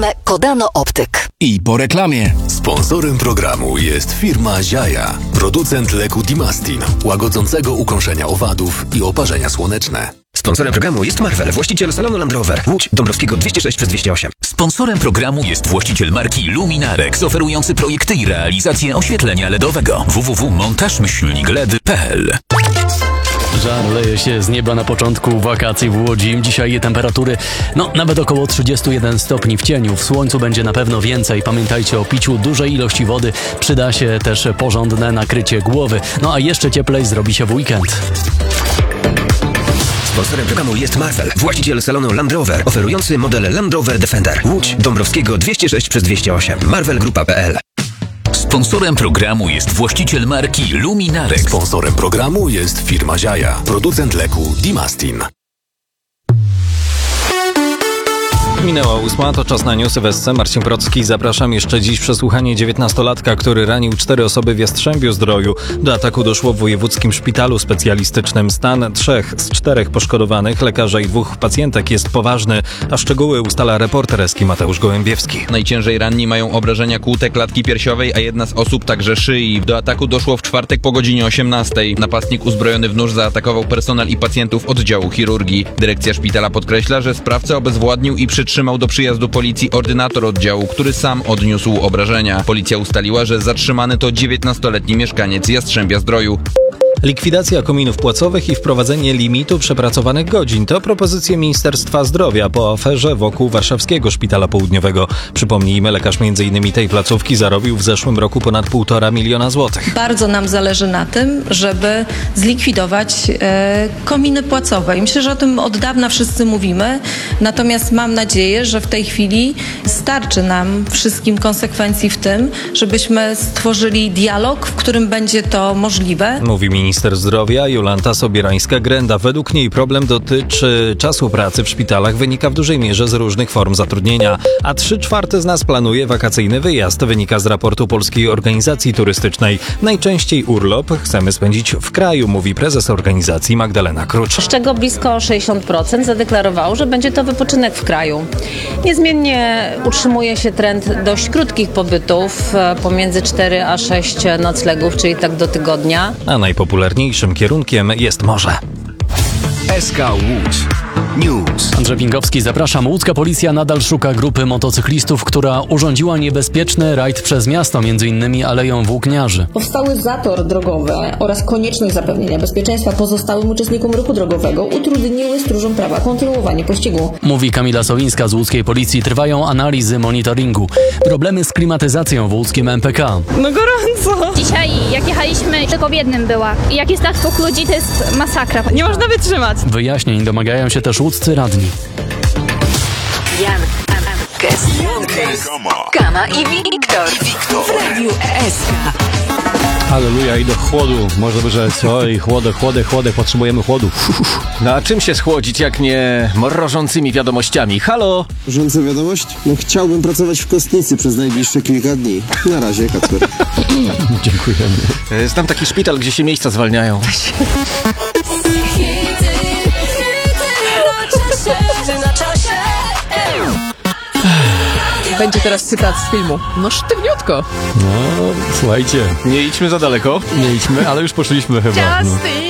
Kodano Optyk. I po reklamie. Sponsorem programu jest firma Ziaja, producent leku Dimastin, łagodzącego ukąszenia owadów i oparzenia słoneczne. Sponsorem programu jest Marvel, właściciel salonu Land Rover, Łódź, Dąbrowskiego 206/208. Sponsorem programu jest właściciel marki Luminarex, oferujący projekty i realizację oświetlenia LEDowego. www.montaż-led.pl. Żar leje się z nieba na początku wakacji w Łodzi. Dzisiaj temperatury nawet około 31 stopni w cieniu. W słońcu będzie na pewno więcej. Pamiętajcie o piciu dużej ilości wody. Przyda się też porządne nakrycie głowy. A jeszcze cieplej zrobi się w weekend. Sponsorem programu jest Marvel, właściciel salonu Land Rover, oferujący model Land Rover Defender, Łódź, Dąbrowskiego 206/208. marvelgrupa.pl. Sponsorem programu jest właściciel marki Luminarex. Sponsorem programu jest firma Ziaja, producent leku Dimastin. Minęła 8, to czas na newsy w SC. Marcin Procki, zapraszam. Jeszcze dziś przesłuchanie 19-latka, który ranił 4 osoby w Jastrzębiu-Zdroju. Do ataku doszło w wojewódzkim szpitalu specjalistycznym. Stan 3 z 4 poszkodowanych, lekarza i 2 pacjentek jest poważny, a szczegóły ustala reporter SK Mateusz Gołębiewski. Najciężej ranni mają obrażenia kłute klatki piersiowej, a jedna z osób także szyi. Do ataku doszło w czwartek po godzinie 18. Napastnik uzbrojony w nóż zaatakował personel i pacjentów oddziału chirurgii. Dyrekcja szpitala podkreśla, że sprawcę obezwładnił i przytrzymał do przyjazdu policji ordynator oddziału, który sam odniósł obrażenia. Policja ustaliła, że zatrzymany to 19-letni mieszkaniec Jastrzębia-Zdroju. Likwidacja kominów płacowych i wprowadzenie limitu przepracowanych godzin to propozycje Ministerstwa Zdrowia po aferze wokół Warszawskiego Szpitala Południowego. Przypomnijmy, lekarz m.in. tej placówki zarobił w zeszłym roku ponad 1,5 miliona złotych. Bardzo nam zależy na tym, żeby zlikwidować kominy płacowe. I myślę, że o tym od dawna wszyscy mówimy. Natomiast mam nadzieję, że w tej chwili starczy nam wszystkim konsekwencji w tym, żebyśmy stworzyli dialog, w którym będzie to możliwe. Mówi minister zdrowia Jolanta Sobierańska-Grenda. Według niej problem dotyczy czasu pracy w szpitalach, wynika w dużej mierze z różnych form zatrudnienia, a 3/4 z nas planuje wakacyjny wyjazd, wynika z raportu Polskiej Organizacji Turystycznej. Najczęściej urlop chcemy spędzić w kraju, mówi prezes organizacji Magdalena Krucz. Z czego blisko 60% zadeklarowało, że będzie to wypoczynek w kraju. Niezmiennie utrzymuje się trend dość krótkich pobytów, pomiędzy 4 a 6 noclegów, czyli tak do tygodnia. A najpopularniejszym kierunkiem jest morze. SK Łódź News. Andrzej Pingowski, zapraszam. Łódzka policja nadal szuka grupy motocyklistów, która urządziła niebezpieczny rajd przez miasto, m.in. Aleją Włókniarzy. Powstały zator drogowy oraz konieczność zapewnienia bezpieczeństwa pozostałym uczestnikom ruchu drogowego utrudniły stróżom prawa kontynuowanie pościgu. Mówi Kamila Sowińska z łódzkiej policji. Trwają analizy monitoringu. Problemy z klimatyzacją w łódzkim MPK. Gorąco! Dzisiaj jak jechaliśmy, tylko w jednym była. I jak jest tak tłok ludzi, to jest masakra. Nie można wytrzymać. Wyjaśnień domagają się też łódzcy radni. Jan Kes, Kama i Wiktor w Radiu SK. Halleluja, i do chłodu. Można by rzec, oj, chłodek, potrzebujemy chłodu. No a czym się schłodzić, jak nie mrożącymi wiadomościami? Halo? Mrożąca wiadomość? Chciałbym pracować w kostnicy przez najbliższe kilka dni. Na razie, Kacper. Dziękujemy. Znam taki szpital, gdzie się miejsca zwalniają. Będzie teraz cytat z filmu. No sztywniutko. No, słuchajcie. Nie idźmy za daleko. Nie idźmy, ale już poszliśmy chyba. Justin!